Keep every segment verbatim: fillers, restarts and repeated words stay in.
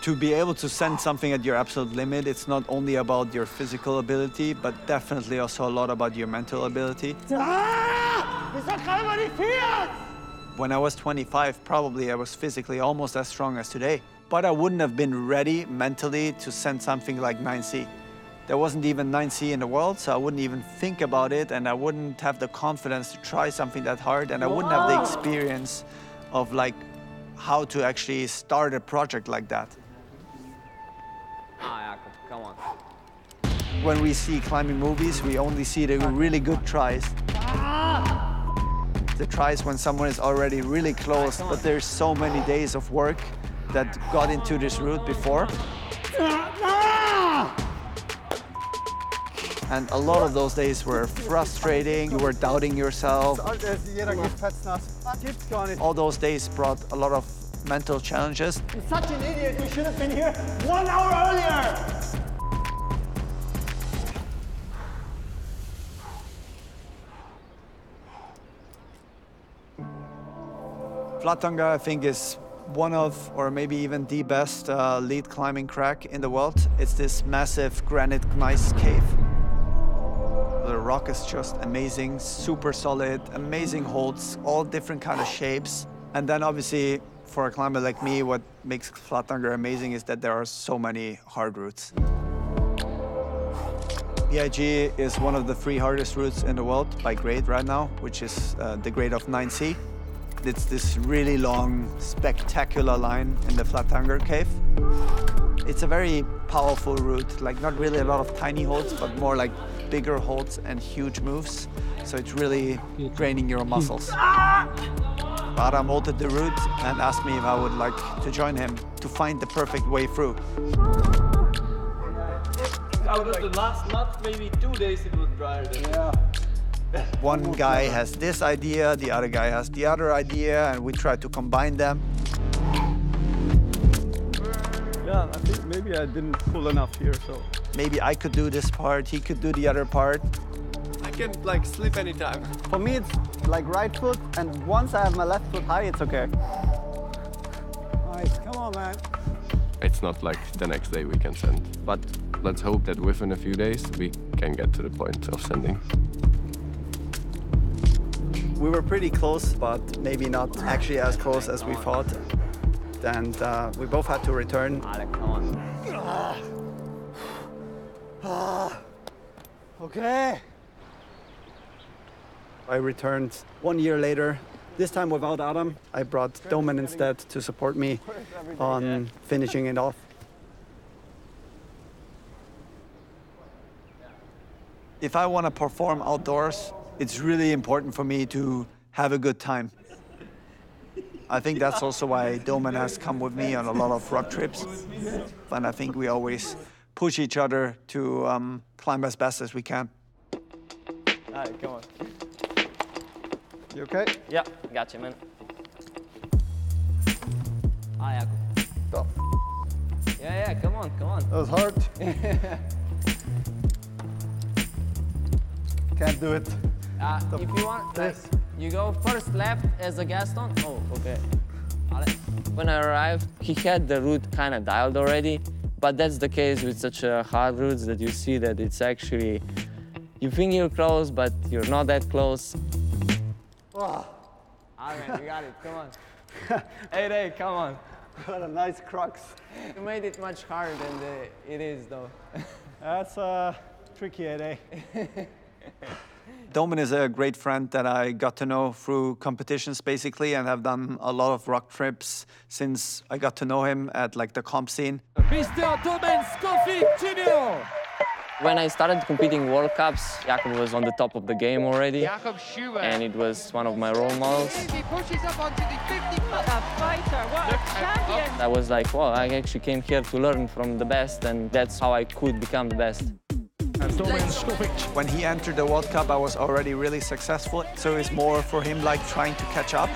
To be able to send something at your absolute limit, it's not only about your physical ability, but definitely also a lot about your mental ability. When I was twenty-five, probably I was physically almost as strong as today. But I wouldn't have been ready mentally to send something like nine C. There wasn't even nine C in the world, so I wouldn't even think about it, and I wouldn't have the confidence to try something that hard, and I wouldn't have the experience of like how to actually start a project like that. Ah, Jakob, come on. When we see climbing movies, we only see the really good tries. The tries when someone is already really close, but there's so many days of work that got into this route before. And a lot of those days were frustrating, you were doubting yourself. All those days brought a lot of mental challenges. You're such an idiot, you should have been here one hour earlier! Flatanger, I think, is one of, or maybe even the best uh, lead climbing crack in the world. It's this massive granite gneiss cave. The rock is just amazing, super solid, amazing holds, all different kind of shapes. And then obviously, for a climber like me, what makes Flatanger amazing is that there are so many hard routes. B I G is one of the three hardest routes in the world by grade right now, which is uh, the grade of nine C. It's this really long, spectacular line in the Flatanger cave. It's a very powerful route, like not really a lot of tiny holds, but more like bigger holds and huge moves. So it's really draining your muscles. Adam altered the route and asked me if I would like to join him to find the perfect way through. Out of the last month, maybe two days it was drier than Yeah. One guy has this idea, the other guy has the other idea, and we try to combine them. Yeah, I think maybe I didn't pull enough here, so. Maybe I could do this part, he could do the other part. I can like slip anytime. For me, it's like right foot, and once I have my left foot high, it's okay. Nice, come on, man. It's not like the next day we can send, but let's hope that within a few days we can get to the point of sending. We were pretty close, but maybe not actually as close as we thought. And uh, we both had to return. Alec, come on. Okay. I returned one year later, this time without Adam. I brought Domen instead to support me on finishing it off. If I want to perform outdoors, it's really important for me to have a good time. I think that's also why Domen has come with me on a lot of rock trips. And I think we always push each other to um, climb as best as we can. All right, come on. You okay? Yeah, gotcha, man. Ah, Jakob. Stop. Yeah, yeah, come on, come on. That was hard. Can't do it. Uh, if you want, like, This. you go first left as a Gaston. Oh, okay. Alec. When I arrived, he had the route kind of dialed already, but that's the case with such a hard routes that you see that it's actually, you think you're close, but you're not that close. Oh, All right, we got it, come on. Hey, hey, come on. what a nice crux. You made it much harder than the, it is, though. That's uh, tricky, eh? Domen is a great friend that I got to know through competitions, basically, and have done a lot of rock trips since I got to know him at like the comp scene. Mister Domen Scofield Junior When I started competing World Cups, Jakob was on the top of the game already. Jakob Schubert. And it was one of my role models. He pushes up onto the fifty. What a fighter, what a champion! I was like, well, I actually came here to learn from the best, and that's how I could become the best. Domen Scofield. When he entered the World Cup, I was already really successful, so it's more for him like trying to catch up.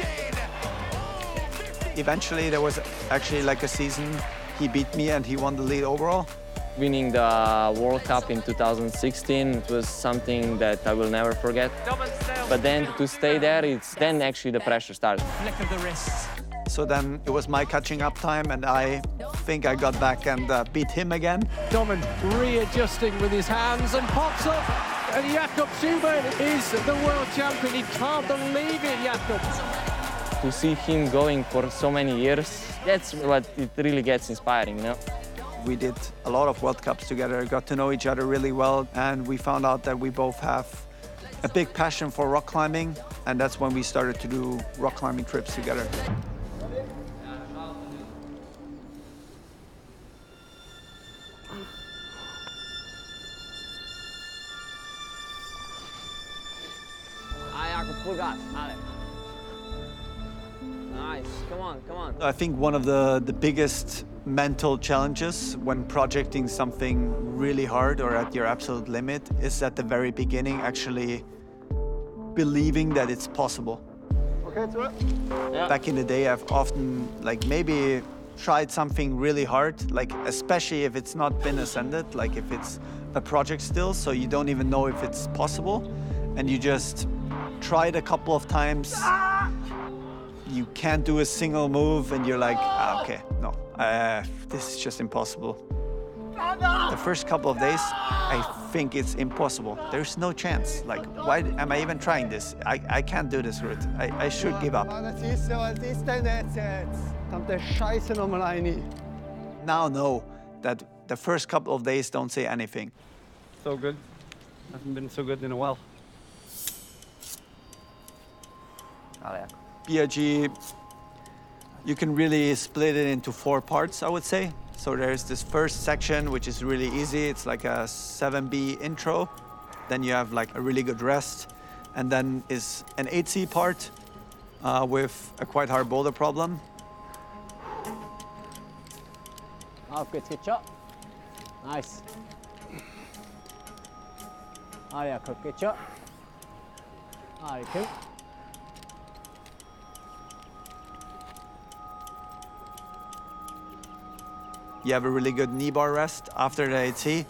Eventually, there was actually like a season he beat me and he won the lead overall. Winning the World Cup in two thousand sixteen, it was something that I will never forget. But then to stay there, it's then actually the pressure starts. Flick of the wrists. So then it was my catching up time, and I think I got back and uh, beat him again. Domen readjusting with his hands and pops up. And Jakob Schubert is the world champion. He can't believe it, Jakob. To see him going for so many years, that's what it really gets inspiring, you know? We did a lot of World Cups together, got to know each other really well, and we found out that we both have a big passion for rock climbing, and that's when we started to do rock climbing trips together. Nice, come on, come on. I think one of the, the biggest mental challenges when projecting something really hard or at your absolute limit is at the very beginning actually believing that it's possible. Okay, to it. Yeah. Back in the day, I've often like maybe tried something really hard, like especially if it's not been ascended, like if it's a project still, so you don't even know if it's possible, and you just try it a couple of times. You can't do a single move, and you're like, ah, okay, no, uh, this is just impossible. The first couple of days, I think it's impossible. There's no chance. Like, why am I even trying this? I, I can't do this route. I, I should give up. Das ist so, was ist denn das jetzt? Verdammte Scheiße nochmal rein. Now know that the first couple of days don't say anything. So good. Haven't been so good in a while. B I G, you can really split it into four parts, I would say. So there's this first section, which is really easy. It's like a seven B intro. Then you have like a really good rest. And then is an eight C part uh, with a quite hard boulder problem. Oh, good, good shot. Nice. Oh yeah, good, good shot. Oh, cool. You have a really good knee bar rest after the eight C.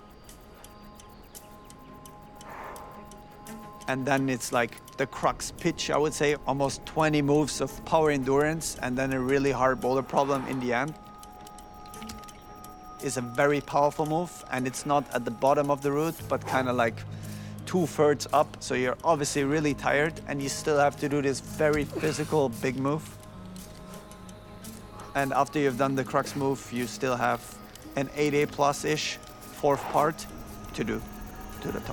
And then it's like the crux pitch, I would say, almost twenty moves of power endurance and then a really hard boulder problem in the end. It's a very powerful move, and it's not at the bottom of the route, but kind of like two thirds up. So you're obviously really tired, and you still have to do this very physical big move. And after you've done the crux move, you still have an eight A plus-ish fourth part to do to the top.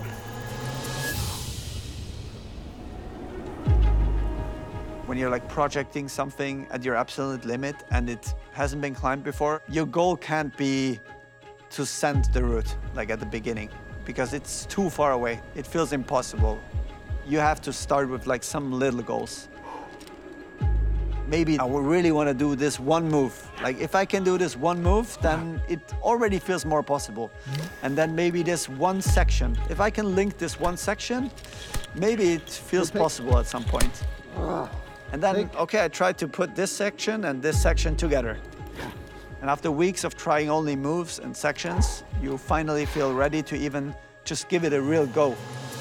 When you're like projecting something at your absolute limit and it hasn't been climbed before, your goal can't be to send the route like at the beginning, because it's too far away. It feels impossible. You have to start with like some little goals. Maybe I would really want to do this one move. Like if I can do this one move, then it already feels more possible. And then maybe this one section. If I can link this one section, maybe it feels possible at some point. And then, okay, I tried to put this section and this section together. And after weeks of trying only moves and sections, you finally feel ready to even just give it a real go.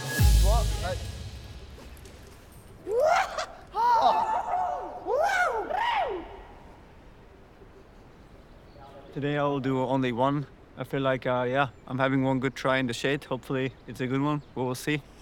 Today I will do only one. I feel like, uh, yeah, I'm having one good try in the shade. Hopefully it's a good one. We will see.